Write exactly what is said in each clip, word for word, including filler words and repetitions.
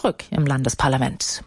zurück im Landesparlament.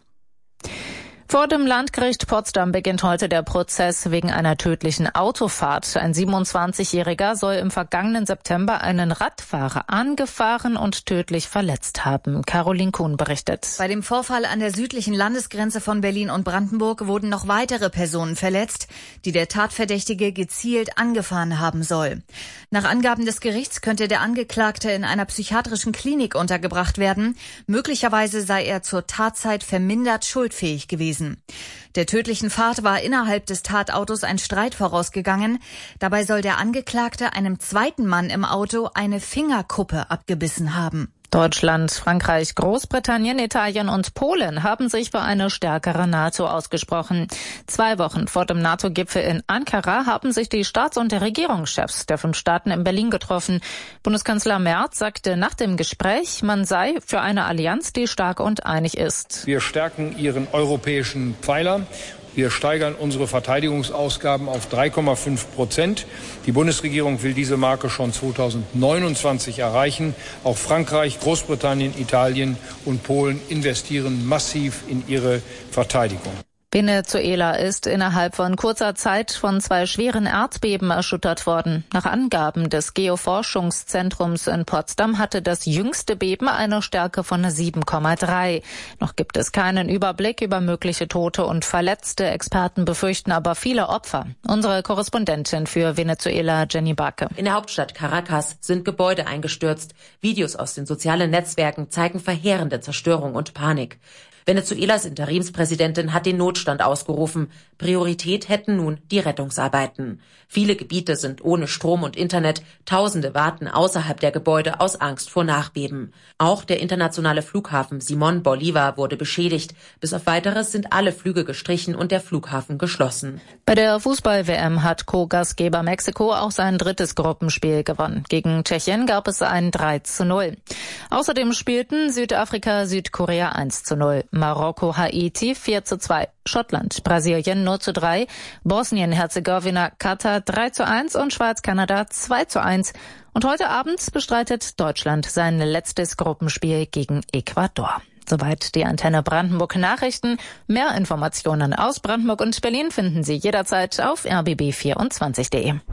Vor dem Landgericht Potsdam beginnt heute der Prozess wegen einer tödlichen Autofahrt. Ein siebenundzwanzigjähriger soll im vergangenen September einen Radfahrer angefahren und tödlich verletzt haben. Caroline Kuhn berichtet. Bei dem Vorfall an der südlichen Landesgrenze von Berlin und Brandenburg wurden noch weitere Personen verletzt, die der Tatverdächtige gezielt angefahren haben soll. Nach Angaben des Gerichts könnte der Angeklagte in einer psychiatrischen Klinik untergebracht werden. Möglicherweise sei er zur Tatzeit vermindert schuldfähig gewesen. Der tödlichen Fahrt war innerhalb des Tatautos ein Streit vorausgegangen. Dabei soll der Angeklagte einem zweiten Mann im Auto eine Fingerkuppe abgebissen haben. Deutschland, Frankreich, Großbritannien, Italien und Polen haben sich für eine stärkere NATO ausgesprochen. Zwei Wochen vor dem NATO-Gipfel in Ankara haben sich die Staats- und Regierungschefs der fünf Staaten in Berlin getroffen. Bundeskanzler Merz sagte nach dem Gespräch, man sei für eine Allianz, die stark und einig ist. Wir stärken ihren europäischen Pfeiler. Wir steigern unsere Verteidigungsausgaben auf drei Komma fünf Prozent. Die Bundesregierung will diese Marke schon zweitausendneunundzwanzig erreichen. Auch Frankreich, Großbritannien, Italien und Polen investieren massiv in ihre Verteidigung. Venezuela ist innerhalb von kurzer Zeit von zwei schweren Erdbeben erschüttert worden. Nach Angaben des Geoforschungszentrums in Potsdam hatte das jüngste Beben eine Stärke von sieben Komma drei. Noch gibt es keinen Überblick über mögliche Tote und Verletzte. Experten befürchten aber viele Opfer. Unsere Korrespondentin für Venezuela, Jenny Barke. In der Hauptstadt Caracas sind Gebäude eingestürzt. Videos aus den sozialen Netzwerken zeigen verheerende Zerstörung und Panik. Venezuelas Interimspräsidentin hat den Notstand ausgerufen. Priorität hätten nun die Rettungsarbeiten. Viele Gebiete sind ohne Strom und Internet. Tausende warten außerhalb der Gebäude aus Angst vor Nachbeben. Auch der internationale Flughafen Simón Bolívar wurde beschädigt. Bis auf Weiteres sind alle Flüge gestrichen und der Flughafen geschlossen. Bei der Fußball-W M hat Co-Gastgeber Mexiko auch sein drittes Gruppenspiel gewonnen. Gegen Tschechien gab es ein drei zu null. Außerdem spielten Südafrika, Südkorea eins zu null. Marokko, Haiti vier zu zwei, Schottland, Brasilien null zu drei, Bosnien-Herzegowina, Katar drei zu eins und Schweiz-Kanada zwei zu eins. Und heute Abend bestreitet Deutschland sein letztes Gruppenspiel gegen Ecuador. Soweit die Antenne Brandenburg Nachrichten. Mehr Informationen aus Brandenburg und Berlin finden Sie jederzeit auf r b b vierundzwanzig punkt de.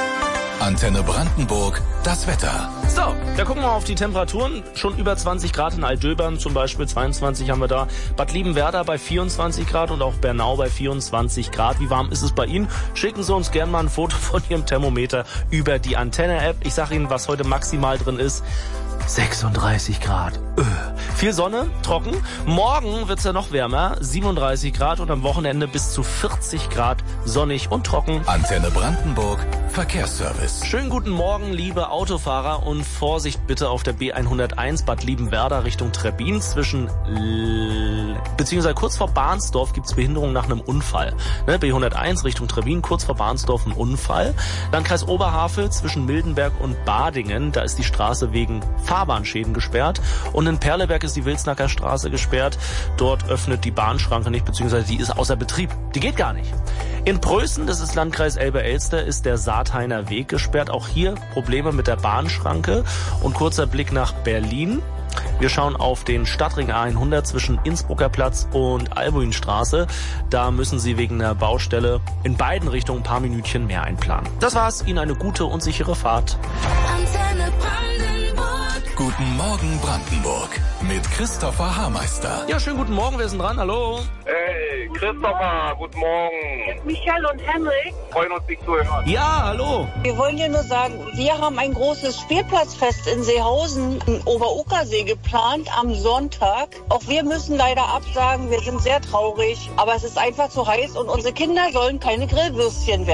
Antenne Brandenburg, das Wetter. So, da gucken wir auf die Temperaturen. Schon über zwanzig Grad in Altdöbern, zum Beispiel zweiundzwanzig haben wir da. Bad Liebenwerda bei vierundzwanzig Grad und auch Bernau bei vierundzwanzig Grad. Wie warm ist es bei Ihnen? Schicken Sie uns gerne mal ein Foto von Ihrem Thermometer über die Antenne-App. Ich sage Ihnen, was heute maximal drin ist. sechsunddreißig Grad. Öh. Viel Sonne, trocken. Morgen wird's ja noch wärmer, siebenunddreißig Grad und am Wochenende bis zu vierzig Grad sonnig und trocken. Antenne Brandenburg, Verkehrsservice. Schönen guten Morgen, liebe Autofahrer, und Vorsicht bitte auf der B hunderteins Bad Liebenwerda Richtung Trebbin. Zwischen L beziehungsweise kurz vor Bahnsdorf gibt's Behinderung nach einem Unfall. Ne, B hunderteins Richtung Trebbin, kurz vor Bahnsdorf ein Unfall. Landkreis Oberhavel zwischen Mildenberg und Badingen, da ist die Straße wegen Fahrbahnschäden gesperrt. Und in Perleberg ist die Wilsnacker Straße gesperrt. Dort öffnet die Bahnschranke nicht, beziehungsweise die ist außer Betrieb. Die geht gar nicht. In Prößen, das ist Landkreis Elbe-Elster, ist der Saathainer Weg gesperrt. Auch hier Probleme mit der Bahnschranke. Und kurzer Blick nach Berlin. Wir schauen auf den Stadtring A hundert zwischen Innsbrucker Platz und Albuinstraße. Da müssen Sie wegen der Baustelle in beiden Richtungen ein paar Minütchen mehr einplanen. Das war's. Ihnen eine gute und sichere Fahrt. Antenne Brandenburg. Guten Morgen Brandenburg mit Christopher Haarmeister. Ja, schönen guten Morgen. Wer ist denn dran? Hallo. Hey, Christopher, guten Morgen. Michelle und Henrik. Freuen uns, dich zu hören. Ja, hallo. Wir wollen ja nur sagen, wir haben ein großes Spielplatzfest in Seehausen im Oberuckersee geplant am Sonntag. Auch wir müssen leider absagen, wir sind sehr traurig, aber es ist einfach zu heiß und unsere Kinder sollen keine Grillwürstchen werden.